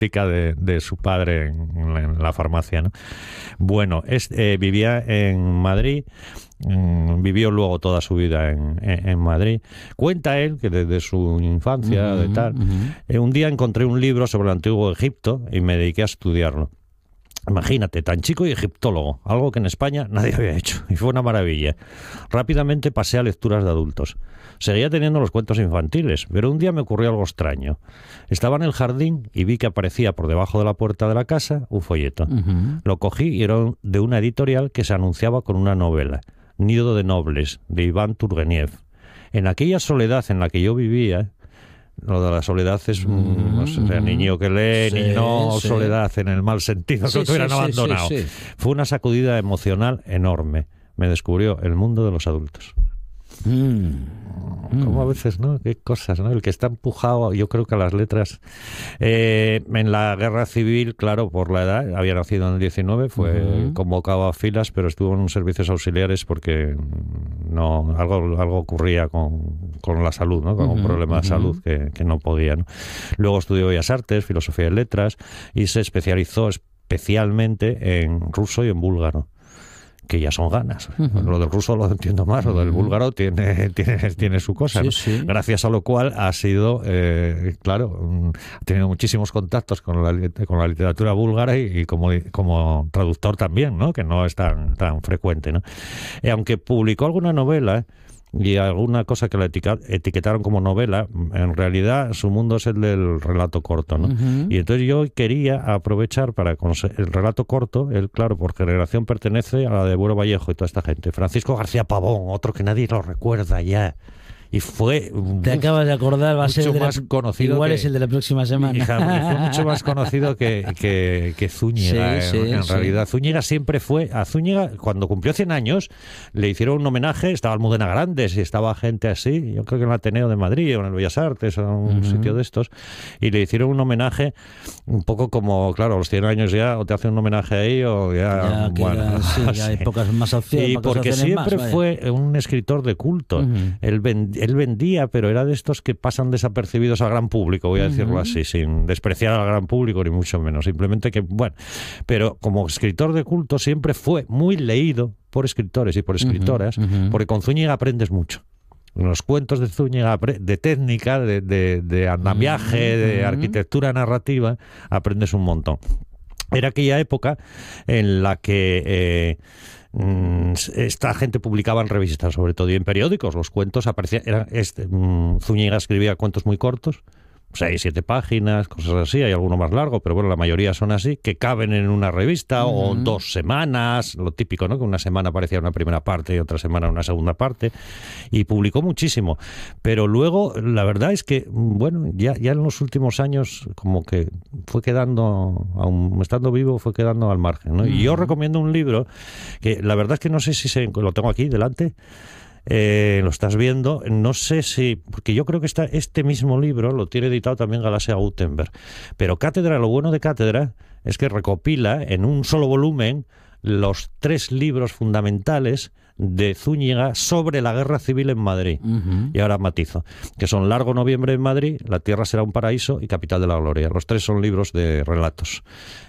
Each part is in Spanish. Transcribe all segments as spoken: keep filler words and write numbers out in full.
práctica de, de su padre en, en la farmacia, ¿no? Bueno, es, eh, vivía en Madrid. Vivió luego toda su vida en, en, en Madrid. Cuenta él que desde su infancia, uh-huh, de tal, uh-huh. eh, un día encontré un libro sobre el antiguo Egipto y me dediqué a estudiarlo. Imagínate, tan chico y egiptólogo, algo que en España nadie había hecho, y fue una maravilla. Rápidamente pasé a lecturas de adultos. Seguía teniendo los cuentos infantiles, pero un día me ocurrió algo extraño. Estaba en el jardín y vi que aparecía por debajo de la puerta de la casa un folleto. Uh-huh. Lo cogí y era de una editorial que se anunciaba con una novela, Nido de Nobles, de Iván Turgeniev. En aquella soledad en la que yo vivía, lo de la soledad es un, o sea, niño que lee, sí, niño no sí. soledad en el mal sentido, sí, que te hubieran sí, abandonado. Sí, sí, sí. Fue una sacudida emocional enorme. Me descubrió el mundo de los adultos. Mm. Como a veces, ¿no? Qué cosas, ¿no? El que está empujado, yo creo que a las letras. Eh, en la guerra civil, claro, por la edad, había nacido en el diecinueve, fue uh-huh. convocado a filas, pero estuvo en servicios auxiliares porque no algo algo ocurría con, con la salud, ¿no? Con uh-huh. un problema de uh-huh. salud que, que no podía, ¿no? Luego estudió Bellas Artes, Filosofía y Letras, y se especializó especialmente en ruso y en búlgaro, que ya son ganas. Uh-huh. Lo del ruso lo entiendo más, lo del uh-huh. búlgaro tiene, tiene, tiene su cosa, sí, ¿no? Sí. Gracias a lo cual ha sido, eh, claro, ha tenido muchísimos contactos con la, con la literatura búlgara y, y como, como traductor también, ¿no? Que no es tan, tan frecuente, ¿no? Eh, aunque publicó alguna novela y alguna cosa que la etiquetaron como novela, en realidad su mundo es el del relato corto, ¿no? Uh-huh. Y entonces yo quería aprovechar para conocer el relato corto, él, claro, por generación pertenece a la de Buero Vallejo y toda esta gente. Francisco García Pavón, otro que nadie lo recuerda ya. Y fue... Te uf, acabas de acordar, va a ser más la, conocido igual que, es el de la próxima semana. Hija, fue mucho más conocido que, que, que Zúñiga, sí, en, sí, en sí. realidad. Zúñiga siempre fue... A Zúñiga, cuando cumplió cien años, le hicieron un homenaje, estaba Almudena Grandes y estaba gente así, yo creo que en el Ateneo de Madrid o en el Bellas Artes o en un uh-huh. sitio de estos, y le hicieron un homenaje un poco como, claro, a los cien años ya, o te hacen un homenaje ahí o ya... ya bueno, era, sí, ya hay pocas más opciones. Y porque siempre más, fue un escritor de culto. Uh-huh. Él, vend, él vendía, pero era de estos que pasan desapercibidos al gran público, voy a decirlo uh-huh. así, sin despreciar al gran público ni mucho menos, simplemente que, bueno, pero como escritor de culto siempre fue muy leído por escritores y por escritoras, uh-huh. Uh-huh. porque con Zúñiga aprendes mucho. Los cuentos de Zúñiga, de técnica, de, de, de andamiaje, uh-huh. de arquitectura narrativa, aprendes un montón. Era aquella época en la que... Eh, esta gente publicaba en revistas, sobre todo, y en periódicos. Los cuentos aparecían. Era este, Zúñiga escribía cuentos muy cortos, seis, siete páginas, cosas así. Hay alguno más largo, pero bueno, la mayoría son así, que caben en una revista uh-huh. o dos semanas, lo típico, ¿no? Que una semana aparecía una primera parte y otra semana una segunda parte, y publicó muchísimo. Pero luego, la verdad es que, bueno, ya, ya en los últimos años, como que fue quedando, aun estando vivo, fue quedando al margen, ¿no? Uh-huh. Y yo recomiendo un libro que la verdad es que no sé si se, lo tengo aquí delante. Eh, lo estás viendo, no sé si, porque yo creo que está, este mismo libro lo tiene editado también Galaxia Gutenberg, pero Cátedra, lo bueno de Cátedra es que recopila en un solo volumen los tres libros fundamentales de Zúñiga sobre la guerra civil en Madrid. Uh-huh. Y ahora matizo, que son Largo Noviembre en Madrid, La Tierra será un paraíso y Capital de la Gloria. Los tres son libros de relatos.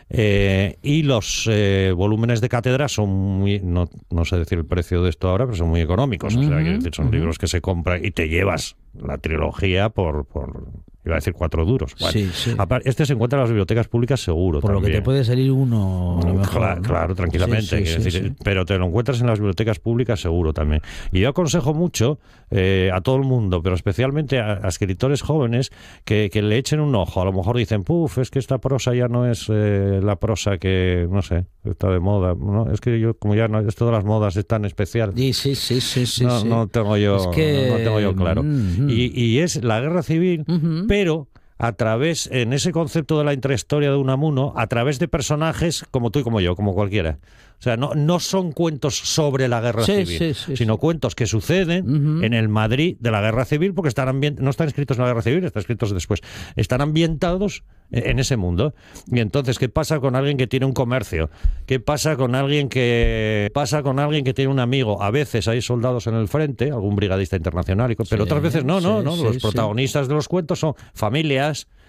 Eh, y los eh, volúmenes de Cátedra son muy, no, no sé decir el precio de esto ahora, pero son muy económicos. Uh-huh. O sea, quiero decir, son uh-huh. libros que se compran y te llevas la trilogía por... por iba a decir cuatro duros. Bueno, sí, sí. Este se encuentra en las bibliotecas públicas seguro. Por también. Lo que te puede salir uno. A lo mejor, claro, ¿no? claro, tranquilamente. Sí, sí, sí, decir, sí. Pero te lo encuentras en las bibliotecas públicas seguro también. Y yo aconsejo mucho eh, a todo el mundo, pero especialmente a, a escritores jóvenes, que, que le echen un ojo. A lo mejor dicen, puf, es que esta prosa ya no es eh, la prosa que, no sé, está de moda. ¿No? Es que yo, como ya no, esto de las modas es tan especial. Sí, sí, sí, sí, sí, no, sí. no tengo yo, es que... no, no tengo yo claro. Mm-hmm. Y, y es la guerra civil, uh-huh. pero a través, en ese concepto de la intrahistoria de Unamuno, a través de personajes como tú y como yo, como cualquiera. O sea, no, no son cuentos sobre la guerra sí, civil, sí, sí, sino sí. cuentos que suceden uh-huh. en el Madrid de la guerra civil, porque están ambient- no están escritos en la guerra civil, están escritos después. Están ambientados en ese mundo. Y entonces, ¿qué pasa con alguien que tiene un comercio? ¿Qué pasa con alguien que pasa con alguien que tiene un amigo? A veces hay soldados en el frente, algún brigadista internacional, pero sí, otras veces no, no, sí, no. Sí, los sí. protagonistas de los cuentos son familias